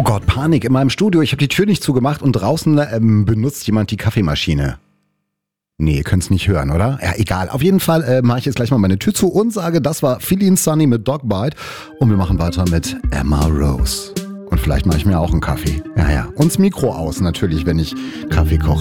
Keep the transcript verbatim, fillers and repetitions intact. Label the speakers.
Speaker 1: Gott, Panik in meinem Studio. Ich habe die Tür nicht zugemacht und draußen ähm, benutzt jemand die Kaffeemaschine. Nee, ihr könnt es nicht hören, oder? Ja, egal. Auf jeden Fall äh, mache ich jetzt gleich mal meine Tür zu und sage, das war Feeling Sunny mit Dogbite. Und wir machen weiter mit Emma Rose. Und vielleicht mache ich mir auch einen Kaffee. Ja, ja. Und das Mikro aus natürlich, wenn ich Kaffee koche.